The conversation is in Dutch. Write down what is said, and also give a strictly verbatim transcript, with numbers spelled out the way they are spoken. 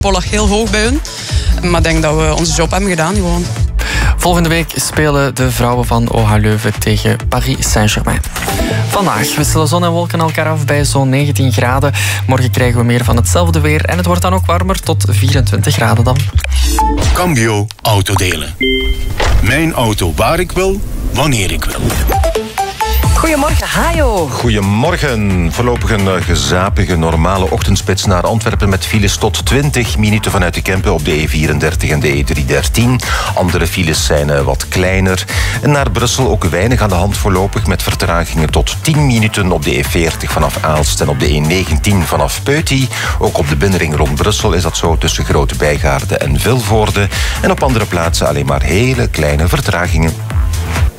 tempo lag heel hoog bij hun. Maar ik denk dat we onze job hebben gedaan gewoon. Volgende week spelen de vrouwen van O H Leuven tegen Paris Saint-Germain. Vandaag wisselen zon en wolken elkaar af bij zo'n negentien graden. Morgen krijgen we meer van hetzelfde weer en het wordt dan ook warmer tot vierentwintig graden dan. Cambio Autodelen. Mijn auto waar ik wil, wanneer ik wil. Goedemorgen, Hajo. Goedemorgen. Voorlopig een gezapige, normale ochtendspits naar Antwerpen met files tot twintig minuten vanuit de Kempen op de E vierendertig en de E driehonderddertien. Andere files zijn wat kleiner. En naar Brussel ook weinig aan de hand voorlopig met vertragingen tot tien minuten op de E veertig vanaf Aalst en op de E negentien vanaf Peuty. Ook op de binnenring rond Brussel is dat zo tussen Grote Bijgaarden en Vilvoorde. En op andere plaatsen alleen maar hele kleine vertragingen.